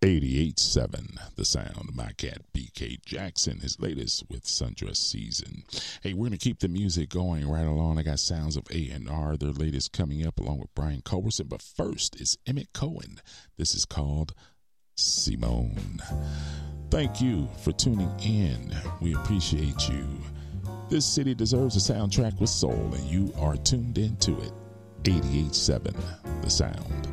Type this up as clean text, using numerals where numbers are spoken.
88.7 The Sound. My cat BK Jackson, his latest with Sundress Season. Hey, we're going to keep the music going right along. I got Sounds of A&R, their latest coming up along with Brian Culbertson. But first is Emmett Cohen. This is called Simone. Thank you for tuning in. We appreciate you. This city deserves a soundtrack with soul, and you are tuned into it. 88.7 The Sound.